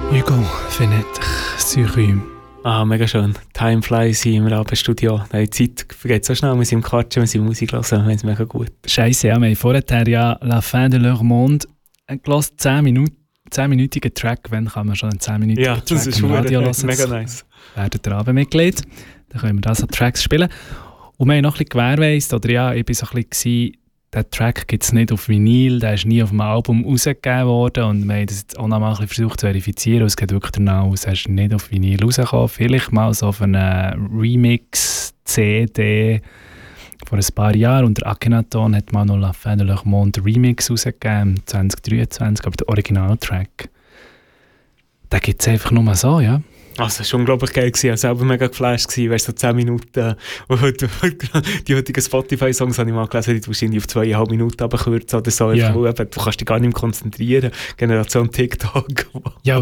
Hugo Fenêtre sur Rue. Ah, mega schön. Time flies hier im Rabenstudio. Die Zeit vergeht so schnell, wir sind im Quatschen, wir sind Musik hören, wir sind mega gut. Scheisse, ja, wir haben vorher ja «La fin de leur monde» gehört, 10-minütigen Track, wenn kann man schon einen 10-minütigen Track im Radio hören. Mega nice. Werdet ihr Abendmitglied, dann können wir da so Tracks spielen. Und wir haben noch ein bisschen gewährleistet, oder ja, ich war so ein bisschen, den Track gibt es nicht auf Vinyl, der ist nie auf einem Album rausgegeben worden und wir haben das jetzt auch noch mal ein bisschen versucht zu verifizieren und es geht wirklich danach aus, er ist nicht auf Vinyl rausgekommen, vielleicht mal so auf eine Remix-CD vor ein paar Jahren und der Akhenaton hat mal noch «La fin de leur monde» Remix rausgegeben, 2023, aber der Originaltrack, den gibt es einfach nur so, ja. Also, es war unglaublich geil. Ich war selber mega geflasht. Weißt du, so 10 Minuten. Die heutigen Spotify-Songs habe ich mal gelesen, die wahrscheinlich auf 2,5 Minuten abkürzen oder so. Ja. Du kannst dich gar nicht mehr konzentrieren. Generation TikTok. Ja,